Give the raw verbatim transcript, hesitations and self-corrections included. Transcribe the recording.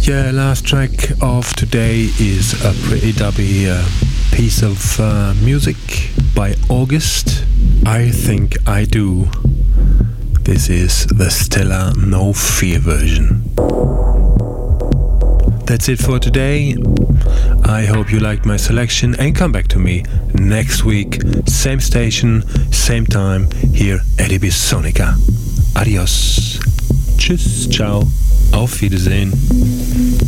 uh, last track of today is a pretty dubby uh, piece of uh, music by August. I Think I Do. This is the Stella No Fear version. That's it for today. I hope you liked my selection and come back to me next week. Same station, same time, here at Ibisonica. Adios. Tschüss, ciao, auf Wiedersehen.